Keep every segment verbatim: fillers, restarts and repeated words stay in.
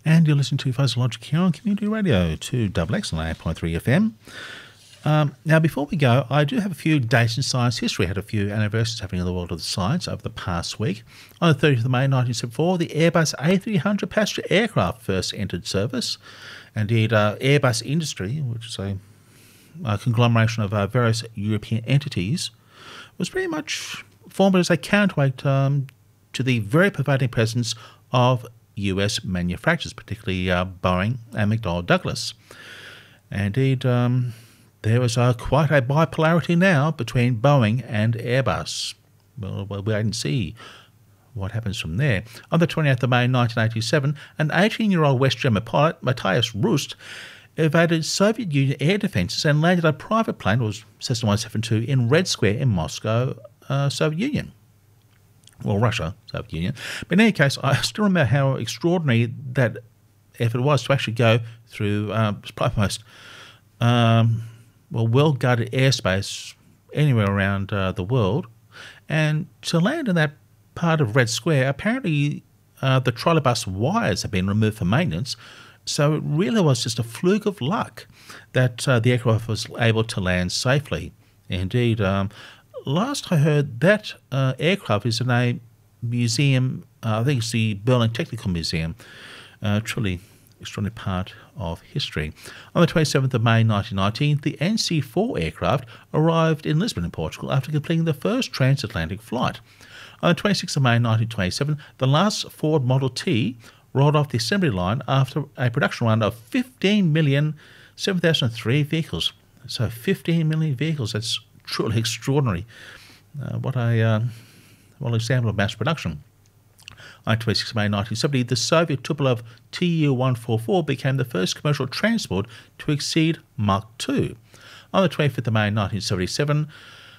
And you're listening to Fuzzy Logic here on Community Radio to Double X on eight point three F M. Um, now, before we go, I do have a few dates in science history. I had a few anniversaries happening in the world of science over the past week. On the thirtieth of May nineteen seventy-four, the Airbus A three hundred passenger aircraft first entered service. Indeed, uh, Airbus Industry, which is a, a conglomeration of uh, various European entities, was pretty much formed as a counterweight um, to the very pervading presence of U S manufacturers, particularly uh, Boeing and McDonnell Douglas. Indeed, um, there was uh, quite a bipolarity now between Boeing and Airbus. Well, we'll wait and see what happens from there. On the twenty-eighth of May nineteen eighty-seven, an eighteen-year-old West German pilot, Matthias Rust, evaded Soviet Union air defences and landed a private plane, it was Cessna one seventy-two, in Red Square in Moscow, uh, Soviet Union. Well, Russia, Soviet Union. But in any case, I still remember how extraordinary that effort was to actually go through uh, probably most um, well, well-guarded airspace anywhere around uh, the world. And to land in that part of Red Square, apparently uh, the trolleybus wires have been removed for maintenance. So it really was just a fluke of luck that uh, the aircraft was able to land safely. Indeed, um, last I heard, that uh, aircraft is in a museum, uh, I think it's the Berlin Technical Museum, uh, truly extraordinary part of history. On the twenty-seventh of May nineteen nineteen, the N C four aircraft arrived in Lisbon in Portugal after completing the first transatlantic flight. On the twenty-sixth of May nineteen twenty-seven, the last Ford Model T rolled off the assembly line after a production run of fifteen million seven thousand three vehicles. So fifteen million vehicles, that's truly extraordinary. Uh, what a uh, well example of mass production. On the twenty-sixth of May nineteen seventy, the Soviet Tupolev Tu one forty-four became the first commercial transport to exceed Mach two. On the twenty-fifth of May nineteen seventy-seven,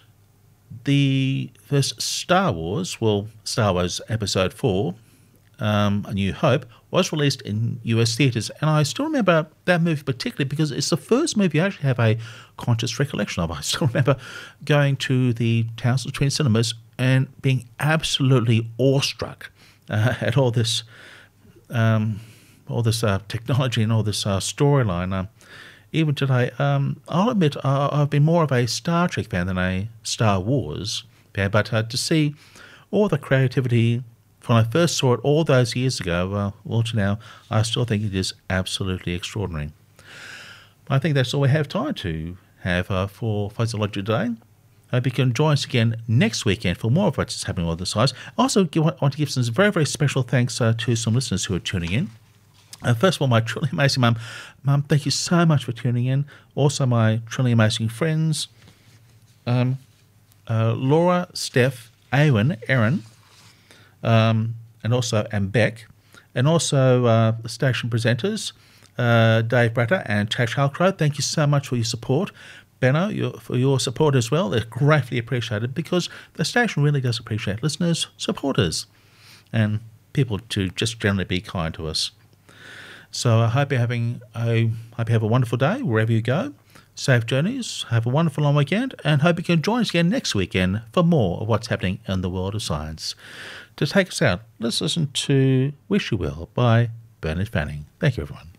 the first Star Wars, well, Star Wars Episode four, um, A New Hope, was released in U S theatres, and I still remember that movie particularly because it's the first movie I actually have a conscious recollection of. I still remember going to the Townsville Twin Cinemas and being absolutely awestruck uh, at all this, um, all this uh, technology and all this uh, storyline. Uh, even today, um, I'll admit uh, I've been more of a Star Trek fan than a Star Wars fan, but uh, to see all the creativity when I first saw it all those years ago, well, well, to now, I still think it is absolutely extraordinary. I think that's all we have time to have uh, for Fuzzy Logic today. I hope you can join us again next weekend for more of what's happening on the sides. I also give, want to give some very, very special thanks uh, to some listeners who are tuning in. Uh, first of all, my truly amazing mum. Mum, thank you so much for tuning in. Also, my truly amazing friends, um, uh, Laura, Steph, Awen, Erin, Um, and also and Beck, and also uh, the station presenters, uh, Dave Bratter and Tash Halcrow. Thank you so much for your support. Benno, your, for your support as well. They're greatly appreciated because the station really does appreciate listeners, supporters, and people to just generally be kind to us. So I hope you're having a, hope you have a wonderful day wherever you go. Safe journeys, have a wonderful long weekend, and hope you can join us again next weekend for more of what's happening in the world of science. To take us out, let's listen to Wish You Well by Bernard Fanning. Thank you, everyone.